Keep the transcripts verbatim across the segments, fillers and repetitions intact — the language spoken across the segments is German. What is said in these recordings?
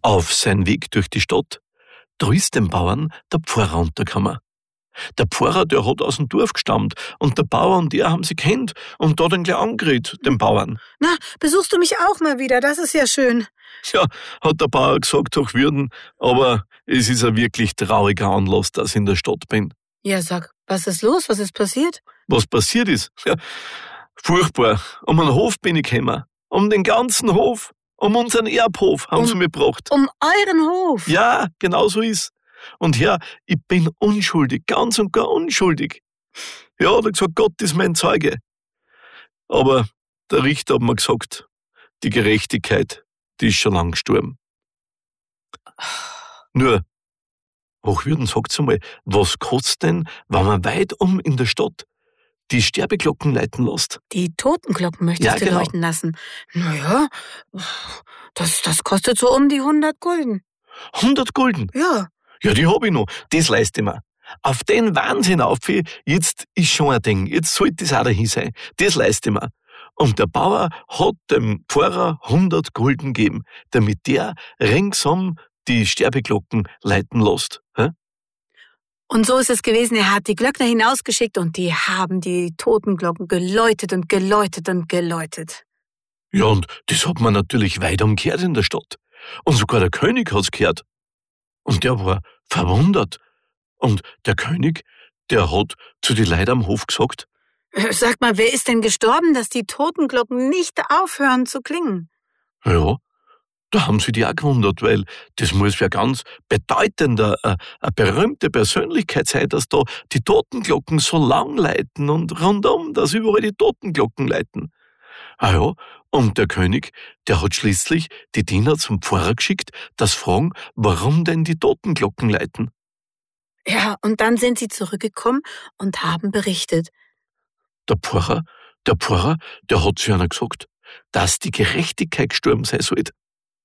Auf seinem Weg durch die Stadt, da ist dem Bauern der Pfarrer untergekommen. Der Pfarrer, der hat aus dem Dorf gestammt und der Bauer und er haben sie kennt und da dann gleich angeredet, den Bauern. Na, besuchst du mich auch mal wieder, das ist ja schön. Ja, hat der Bauer gesagt, doch würden, aber es ist ein wirklich trauriger Anlass, dass ich in der Stadt bin. Ja, sag, was ist los, was ist passiert? Was passiert ist? Ja, furchtbar. Um einen Hof bin ich gekommen. Um den ganzen Hof. Um unseren Erbhof haben Um- sie mich gebracht. Um euren Hof? Ja, genau so ist. Und Herr, ich bin unschuldig, ganz und gar unschuldig. Ja, hat er gesagt, Gott ist mein Zeuge. Aber der Richter hat mir gesagt, die Gerechtigkeit, die ist schon lang gestorben. Nur, Hochwürden, sagt's einmal, was kostet denn, wenn man weit um in der Stadt die Sterbeglocken läuten lässt? Die Totenglocken möchtest Ja, du genau. leuchten lassen. Naja, das, das kostet so um die hundert Gulden. hundert Gulden. Ja. Ja, die hab ich noch. Das leiste ich mir. Auf den Wahnsinn auf, jetzt ist schon ein Ding. Jetzt sollte das auch dahin sein. Das leiste ich mir. Und der Bauer hat dem Pfarrer hundert Gulden gegeben, damit der ringsum die Sterbeglocken läuten lässt. Hä? Und so ist es gewesen, er hat die Glöckner hinausgeschickt und die haben die Totenglocken geläutet und geläutet und geläutet. Ja, und das hat man natürlich weit umgehört in der Stadt. Und sogar der König hat's gehört. Und der war verwundert. Und der König, der hat zu den Leuten am Hof gesagt, Sag mal, wer ist denn gestorben, dass die Totenglocken nicht aufhören zu klingen? ja, da haben sie die auch gewundert, weil das muss ja ganz bedeutender, äh, eine berühmte Persönlichkeit sein, dass da die Totenglocken so lang läuten und rundum, dass überall die Totenglocken läuten. Ah ja, und der König, der hat schließlich die Diener zum Pfarrer geschickt, das fragen, warum denn die Totenglocken läuten. Ja, und dann sind sie zurückgekommen und haben berichtet. Der Pfarrer, der Pfarrer, der hat zu einer gesagt, dass die Gerechtigkeit gestorben sein sollte.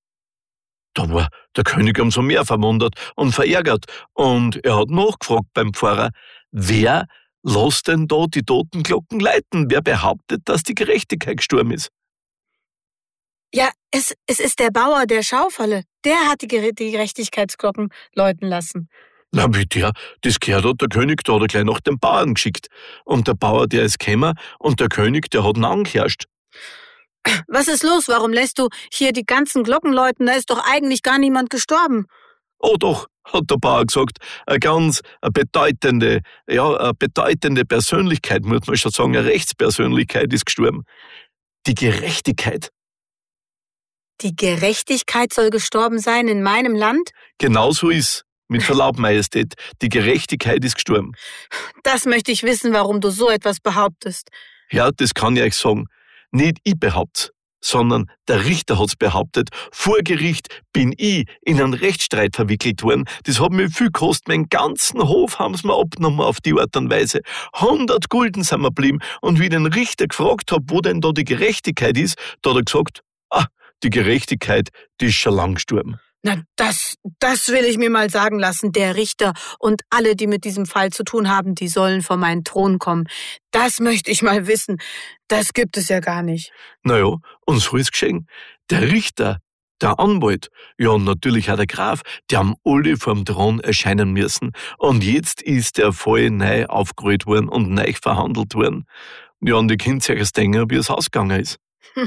Da war der König umso mehr verwundert und verärgert und er hat nachgefragt beim Pfarrer, wer lässt denn da die Totenglocken läuten? Wer behauptet, dass die Gerechtigkeit gestorben ist? Ja, es, es ist der Bauer der Schaufalle. Der hat die, Gere- die Gerechtigkeitsglocken läuten lassen. Na, wie der, das gehört hat der König, da hat er gleich nach dem Bauern geschickt. Und der Bauer, der ist gekommen und der König, der hat ihn angeherrscht. Was ist los? Warum lässt du hier die ganzen Glocken läuten? Da ist doch eigentlich gar niemand gestorben. Oh doch, hat der Bauer gesagt, eine ganz eine bedeutende, ja, eine bedeutende Persönlichkeit, muss man schon sagen, eine Rechtspersönlichkeit ist gestorben. Die Gerechtigkeit. Die Gerechtigkeit soll gestorben sein in meinem Land? Genauso ist, mit Verlaub, Majestät, die Gerechtigkeit ist gestorben. Das möchte ich wissen, warum du so etwas behauptest. Ja, das kann ich euch sagen. Nicht ich behaupt's, sondern der Richter hat's behauptet. Vor Gericht bin ich in einen Rechtsstreit verwickelt worden. Das hat mir viel gekostet. Meinen ganzen Hof haben's mir abgenommen auf die Art und Weise. hundert Gulden sind wir geblieben. Und wie ich den Richter gefragt hab, wo denn da die Gerechtigkeit ist, da hat er gesagt, ah, die Gerechtigkeit, die ist schon lang gestorben. Na, das, das will ich mir mal sagen lassen. Der Richter und alle, die mit diesem Fall zu tun haben, die sollen vor meinen Thron kommen. Das möchte ich mal wissen. Das gibt es ja gar nicht. Naja, und so ist geschehen. Der Richter, der Anwalt, ja und natürlich auch der Graf, die haben alle vorm Thron erscheinen müssen. Und jetzt ist der Fall neu aufgerollt worden und neu verhandelt worden. Ja, und ihr könnt euch denken, wie es ausgegangen ist.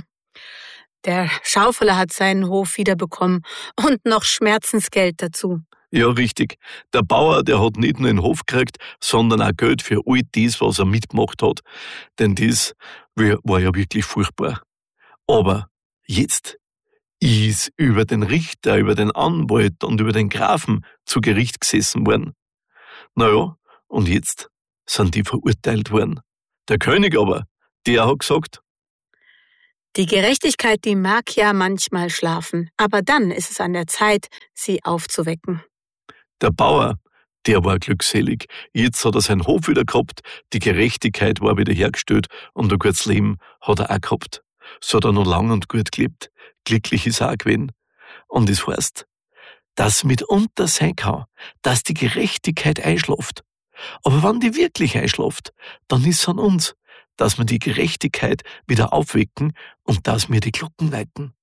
Der Schaufeler hat seinen Hof wiederbekommen und noch Schmerzensgeld dazu. Ja, richtig. Der Bauer, der hat nicht nur den Hof gekriegt, sondern auch Geld für all das, was er mitgemacht hat. Denn das war ja wirklich furchtbar. Aber jetzt ist über den Richter, über den Anwalt und über den Grafen zu Gericht gesessen worden. Naja, und jetzt sind die verurteilt worden. Der König aber, der hat gesagt, Die Gerechtigkeit, die mag ja manchmal schlafen, aber dann ist es an der Zeit, sie aufzuwecken. der Bauer, der war glückselig. Jetzt hat er seinen Hof wieder gehabt, die Gerechtigkeit war wieder hergestellt und ein gutes Leben hat er auch gehabt. So hat er noch lang und gut gelebt. Glücklich ist er auch gewesen. Und das heißt, dass mitunter sein kann, dass die Gerechtigkeit einschläft. Aber wenn die wirklich einschläft, dann ist es an uns, dass wir die Gerechtigkeit wieder aufwecken und dass wir die Glocken läuten.